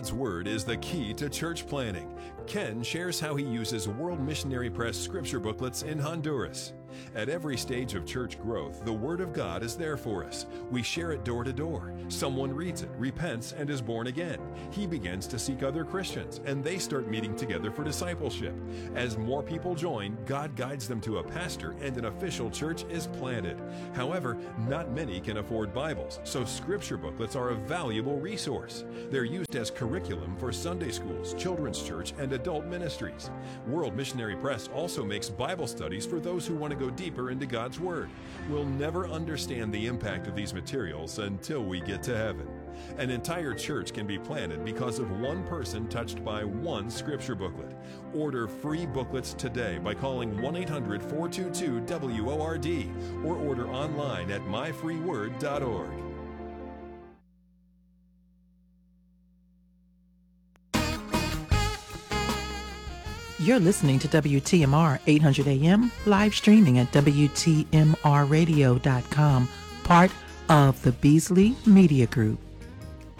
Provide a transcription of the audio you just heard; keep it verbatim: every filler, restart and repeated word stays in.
God's Word is the key to church planning. Ken shares how he uses World Missionary Press scripture booklets in Honduras. At every stage of church growth, the Word of God is there for us. We share it door to door. Someone reads it, repents, and is born again. He begins to seek other Christians, and they start meeting together for discipleship. As more people join, God guides them to a pastor, and an official church is planted. However, not many can afford Bibles, so scripture booklets are a valuable resource. They're used as curriculum for Sunday schools, children's church, and adult ministries. World Missionary Press also makes Bible studies for those who want to go deeper into God's Word. We'll never understand the impact of these materials until we get to heaven. An entire church can be planted because of one person touched by one scripture booklet. Order free booklets today by calling one eight hundred, four two two, W O R D or order online at my free word dot org. You're listening to W T M R eight hundred A M, live streaming at W T M R radio dot com, part of the Beasley Media Group.